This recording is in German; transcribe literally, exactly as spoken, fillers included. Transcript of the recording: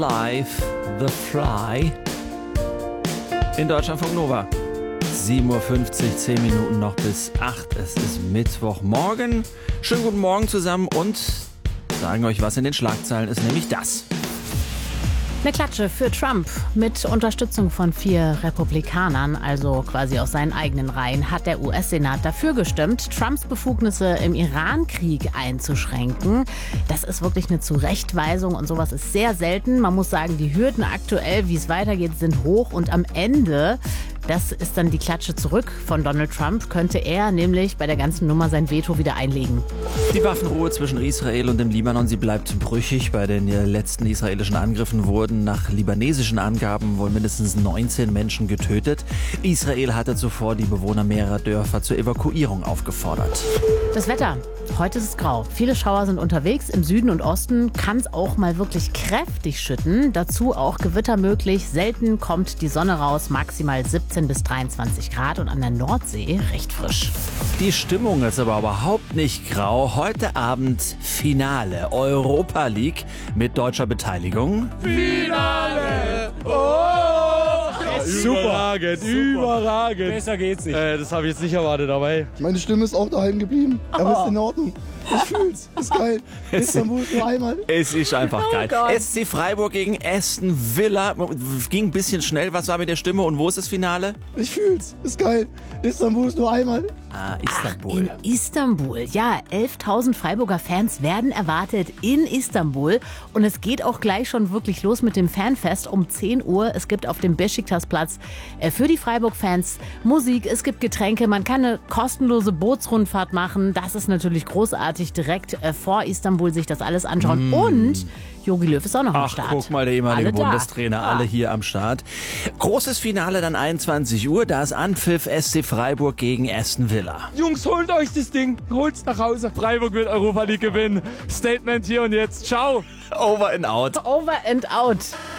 Live The Fly in Deutschlandfunk Nova. sieben Uhr fünfzig, zehn Minuten noch bis acht. Es ist Mittwochmorgen. Schönen guten Morgen zusammen und sagen euch, was in den Schlagzeilen ist, nämlich das. Eine Klatsche für Trump. Mit Unterstützung von vier Republikanern, also quasi aus seinen eigenen Reihen, hat der U S-Senat dafür gestimmt, Trumps Befugnisse im Iran-Krieg einzuschränken. Das ist wirklich eine Zurechtweisung und sowas ist sehr selten. Man muss sagen, die Hürden aktuell, wie es weitergeht, sind hoch und am Ende, das ist dann die Klatsche zurück von Donald Trump, könnte er nämlich bei der ganzen Nummer sein Veto wieder einlegen. Die Waffenruhe zwischen Israel und dem Libanon, sie bleibt brüchig. Bei den letzten israelischen Angriffen wurden nach libanesischen Angaben wohl mindestens neunzehn Menschen getötet. Israel hatte zuvor die Bewohner mehrerer Dörfer zur Evakuierung aufgefordert. Das Wetter. Heute ist es grau. Viele Schauer sind unterwegs. Im Süden und Osten kann es auch mal wirklich kräftig schütten. Dazu auch Gewitter möglich. Selten kommt die Sonne raus. Maximal siebzehn bis dreiundzwanzig Grad und an der Nordsee recht frisch. Die Stimmung ist aber überhaupt nicht grau. Heute Abend Finale Europa League mit deutscher Beteiligung. Finale! Oh! Super. Überragend, überragend. Besser geht's nicht. Äh, das habe ich jetzt nicht erwartet dabei. Meine Stimme ist auch daheim geblieben, aber ist in Ordnung. Ich fühl's, ist geil. Istanbul nur einmal. Es ist einfach geil. Gott. S C Freiburg gegen Aston Villa. Ging ein bisschen schnell. Was war mit der Stimme und wo ist das Finale? Ich fühl's, ist geil. Istanbul ist nur einmal. Ah, Istanbul. In Istanbul, ja, elftausend Freiburger Fans werden erwartet in Istanbul und es geht auch gleich schon wirklich los mit dem Fanfest um zehn Uhr. Es gibt auf dem Beşiktaşplatz äh, für die Freiburg-Fans Musik, es gibt Getränke, man kann eine kostenlose Bootsrundfahrt machen. Das ist natürlich großartig, direkt äh, vor Istanbul sich das alles anschauen Mm. und Jogi Löw ist auch noch am Ach, Start. guck mal, der ehemalige Alle da. Bundestrainer, Ja. alle hier am Start. Großes Finale dann einundzwanzig Uhr, da ist Anpfiff S C Freiburg gegen Aston Villa. Jungs, holt euch das Ding. Holt's nach Hause. Freiburg wird Europa League gewinnen. Statement hier und jetzt. Ciao. Over and out. Over and out.